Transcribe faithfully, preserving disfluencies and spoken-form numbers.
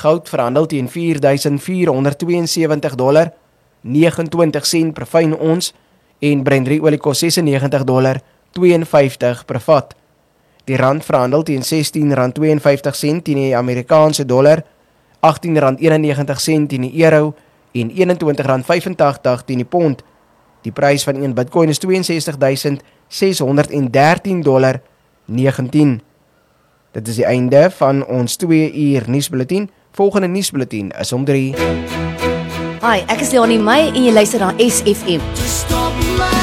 Goud verhandel teen vier duisend vier honderd twee en sewentig dollar, negenentwintig sent per fyn ons, en Brent olie kos ses en negentig dollar, twee en vyftig per vat. Die rand verhandel teen sestien rand twee en vyftig sent teen die Amerikaanse dollar, agttien rand een en negentig sent teen die euro en eenentwintig rand vyf en tagtig teen die pond. Die prys van een Bitcoin is twee en sestig duisend ses honderd en dertien dollar negentien. Dit is die einde van ons twee uur nuusbulletin. Volgende nuusbulletin is om drie. Hi, ek is Leonie May en jy luister na S F M. Just stop my